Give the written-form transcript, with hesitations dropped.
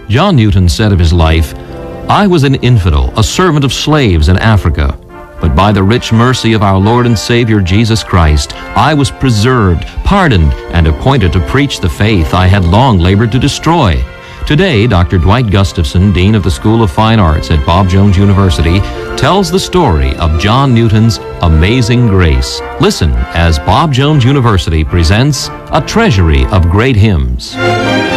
John Newton said of his life, "I was an infidel, a servant of slaves in Africa. But by the rich mercy of our Lord and Savior Jesus Christ, I was preserved, pardoned, and appointed to preach the faith I had long labored to destroy." Today, Dr. Dwight Gustafson, Dean of the School of Fine Arts at Bob Jones University, tells the story of John Newton's amazing grace. Listen as Bob Jones University presents A Treasury of Great Hymns.